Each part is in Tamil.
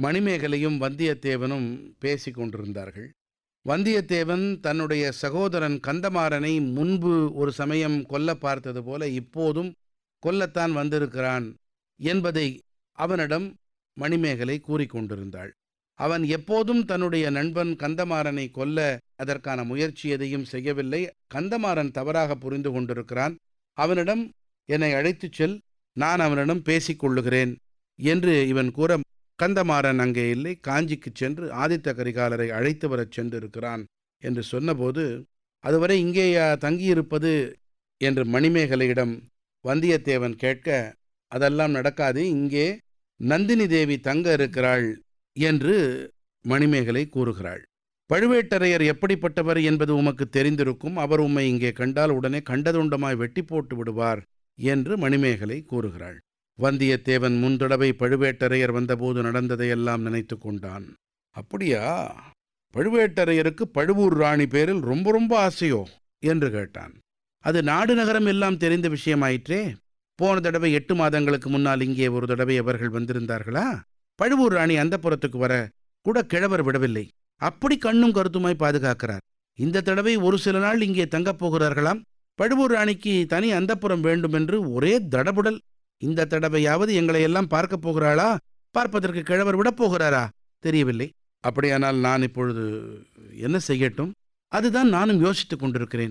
மணிமேகலையும் வந்தியத்தேவனும் பேசிக் கொண்டிருந்தார்கள். வந்தியத்தேவன் தன்னுடைய சகோதரன் கந்தமாறனை முன்பு ஒரு சமயம் கொல்ல பார்த்தது போல இப்போதும் கொல்லத்தான் வந்திருக்கிறான் என்பதை அவனிடம் மணிமேகலை கூறிக்கொண்டிருந்தாள். அவன் எப்போதும் தன்னுடைய நண்பன் கந்தமாறனை கொல்ல அதற்கான முயற்சி எதையும் செய்யவில்லை. கந்தமாறன் தவறாக புரிந்து கொண்டிருக்கிறான். அவனிடம் என்னை அழைத்துச் செல், நான் அவனிடம் பேசிக் கொள்ளுகிறேன் என்று இவன் கூற, கந்தமாறன் அங்கே இல்லை, காஞ்சிக்குச் சென்று ஆதித்த கரிகாலரை அழைத்து வரச் சென்றிருக்கிறான் என்று சொன்னபோது, அதுவரை இங்கேயா தங்கியிருப்பது என்று மணிமேகலையிடம் வந்தியத்தேவன் கேட்க, அதெல்லாம் நடக்காது, இங்கே நந்தினி தேவி தங்க இருக்கிறாள் என்று மணிமேகலை கூறுகிறாள். பழுவேட்டரையர் எப்படிப்பட்டவர் என்பது உமக்கு தெரிந்திருக்கும். அவர் உம்மை இங்கே கண்டால் உடனே கண்டதுண்டமாய் வெட்டி போட்டு விடுவார் என்று மணிமேகலை கூறுகிறாள். வந்தியத்தேவன் முன்தடவை பழுவேட்டரையர் வந்தபோது நடந்ததையெல்லாம் நினைத்து கொண்டான். அப்படியா, பழுவேட்டரையருக்கு பழுவூர் ராணி பேரில் ரொம்ப ரொம்ப ஆசையோ என்று கேட்டான். அது நாடு நகரம் எல்லாம் தெரிந்த விஷயமாயிற்றே. போன தடவை 8 மாதங்களுக்கு முன்னால் இங்கே ஒரு தடவை அவர்கள் வந்திருந்தார்களா? பழுவூர் ராணி அந்தப்புறத்துக்கு வர கூட கிழவர் விடவில்லை. அப்படி கண்ணும் கருத்துமாய் பாதுகாக்கிறார். இந்த தடவை ஒரு சில நாள் இங்கே தங்கப் போகிறார்களாம். பழுவூர் ராணிக்கு தனி அந்தப்புறம் வேண்டுமென்று ஒரே தடபுடல். இந்த தடவையாவது எங்களை எல்லாம் பார்க்கப் போகிறாளா? பார்ப்பதற்கு கிழவர் விடப் போகிறாரா? தெரியவில்லை. அப்படியானால் நான் இப்பொழுது என்ன செய்யட்டும்? அதுதான் நானும் யோசித்துக் கொண்டிருக்கிறேன்.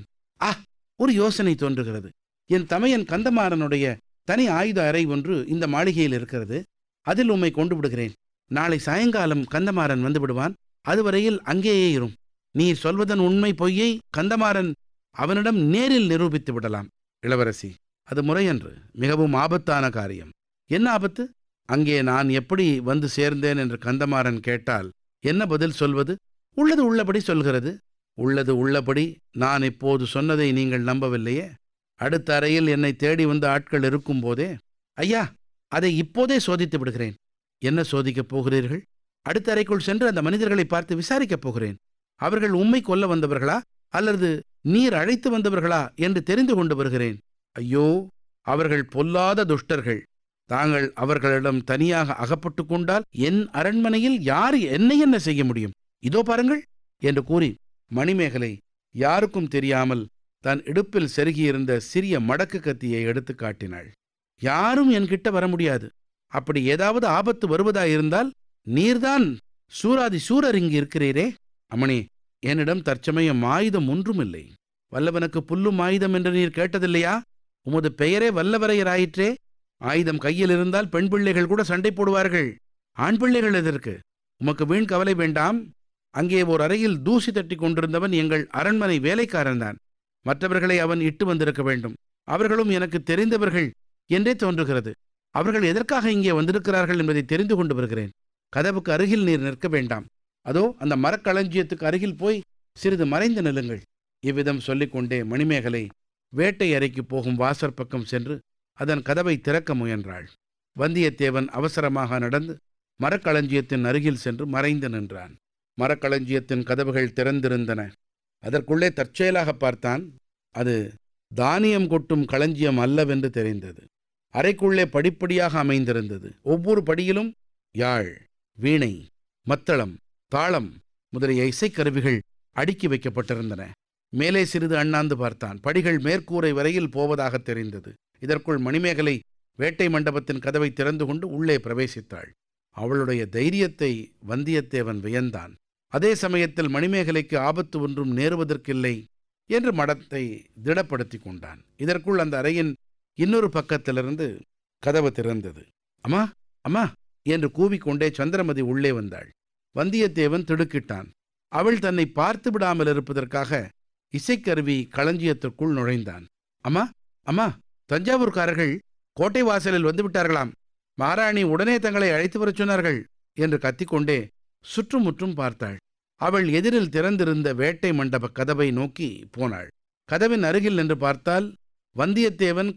ஒரு யோசனை தோன்றுகிறது. என் தமையன் கந்தமாறனுடைய தனி ஆயுத அறை ஒன்று இந்த மாளிகையில் இருக்கிறது. அதில் உம்மை கொண்டு விடுகிறேன். நாளை சாயங்காலம் கந்தமாறன் வந்து விடுவான். அதுவரையில் அங்கேயே இரும். நீர் சொல்வதன் உண்மை பொய்யை கந்தமாறன் அவனிடம் நேரில் நிரூபித்து விடலாம். இளவரசி, அது முறையன்று, மிகவும் ஆபத்தான காரியம். என்ன ஆபத்து? அங்கே நான் எப்படி வந்து சேர்ந்தேன் என்று கந்தமாறன் கேட்டால் என்ன பதில் சொல்வது? உள்ளது உள்ளபடி சொல்கிறது. உள்ளது உள்ளபடி நான் இப்போது சொன்னதை நீங்கள் நம்பவில்லையே. அடுத்த அறையில் என்னை தேடி வந்த ஆட்கள் இருக்கும் போதே, ஐயா, அதை இப்போதே சோதித்து விடுகிறேன். என்ன சோதிக்கப் போகிறீர்கள்? அடுத்த அறைக்குள் சென்று அந்த மனிதர்களை பார்த்து விசாரிக்கப் போகிறேன். அவர்கள் உம்மை கொல்ல வந்தவர்களா அல்லது நீர் அழைத்து வந்தவர்களா என்று தெரிந்து கொண்டு வருகிறேன். ஐயோ, அவர்கள் பொல்லாத துஷ்டர்கள். தாங்கள் அவர்களிடம் தனியாக அகப்பட்டு கொண்டால் என் அரண்மனையில் யார் என்ன செய்ய முடியும்? இதோ பாருங்கள் என்று கூறி மணிமேகலை யாருக்கும் தெரியாமல் தன் இடுப்பில் செருகியிருந்த சிறிய மடக்கு கத்தியை எடுத்து காட்டினாள். யாரும் என்கிட்ட வர முடியாது. அப்படி ஏதாவது ஆபத்து வருவதாயிருந்தால் நீர்தான் சூராதி சூரர் இங்கு இருக்கிறீரே. அம்மணி, என்னிடம் தற்சமயம் ஆயுதம் ஒன்றுமில்லை. வல்லவனுக்கு புல்லும் ஆயுதம் என்று நீர் கேட்டதில்லையா? உமது பெயரே வல்லவரையராயிற்றே. ஆயுதம் கையில் இருந்தால் பெண் பிள்ளைகள் கூட சண்டை போடுவார்கள். ஆண் பிள்ளைகள் எதற்கு? உமக்கு வீண் கவலை வேண்டாம். அங்கே ஓர் அறையில் தூசி தட்டி கொண்டிருந்தவன் எங்கள் அரண்மனை வேலைக்காரன்தான். மற்றவர்களை அவன் இட்டு வந்திருக்க வேண்டும். அவர்களும் எனக்கு தெரிந்தவர்கள் என்றே தோன்றுகிறது. அவர்கள் எதற்காக இங்கே வந்திருக்கிறார்கள் என்பதை தெரிந்து கொண்டு வருகிறேன். கதவுக்கு அருகில் நீர் நிற்க வேண்டாம். அதோ அந்த மரக்களஞ்சியத்துக்கு அருகில் போய் சிறிது மறைந்து நில்லுங்கள். இவ்விதம் சொல்லிக்கொண்டே மணிமேகலை வேட்டை அறைக்கு போகும் வாசற்பக்கம் சென்று அதன் கதவை திறக்க முயன்றாள். வந்தியத்தேவன் அவசரமாக நடந்து மரக்களஞ்சியத்தின் அருகில் சென்று மறைந்து நின்றான். மரக்களஞ்சியத்தின் கதவுகள் திறந்திருந்தன. அதற்குள்ளே தற்செயலாக பார்த்தான். அது தானியம் கொட்டும் களஞ்சியம் அல்லவென்று தெரிந்தது. அறைக்குள்ளே படிப்படியாக அமைந்திருந்தது. ஒவ்வொரு படியிலும் யாழ், வீணை, மத்தளம், தாளம் முதலிய இசைக்கருவிகள் அடுக்கி வைக்கப்பட்டிருந்தன. மேலே சிறிது அண்ணாந்து பார்த்தான். படிகள் மேற்கூரை வரையில் போவதாக தெரிந்தது. இதற்குள் மணிமேகலை வேட்டை மண்டபத்தின் கதவை திறந்து கொண்டு உள்ளே பிரவேசித்தாள். அவளுடைய தைரியத்தை வந்தியத்தேவன் வியந்தான். அதே சமயத்தில் மணிமேகலைக்கு ஆபத்து ஒன்றும் நேருவதற்கில்லை என்று மடத்தை திடப்படுத்தி கொண்டான். இதற்குள் அந்த அறையின் இன்னொரு பக்கத்திலிருந்து கதவு திறந்தது. அம்மா, அம்மா என்று கூவிக்கொண்டே சந்திரமதி உள்ளே வந்தாள். வந்தியத்தேவன் திடுக்கிட்டான். அவள் தன்னை பார்த்து விடாமல் இருப்பதற்காக இசைக்கருவி களஞ்சியத்திற்குள் நுழைந்தான். அம்மா, அம்மா, தஞ்சாவூர்காரர்கள் கோட்டை வாசலில் வந்துவிட்டார்களாம். மகாராணி உடனே தங்களை அழைத்து வரச் சொன்னார்கள் என்று கத்திக்கொண்டே சுற்றுமுற்றும் பார்த்தாள். அவள் எதிரில் திறந்திருந்த வேட்டை மண்டப கதவை நோக்கி போனாள். கதவின் அருகில் நின்று பார்த்தால் வந்தியத்தேவன்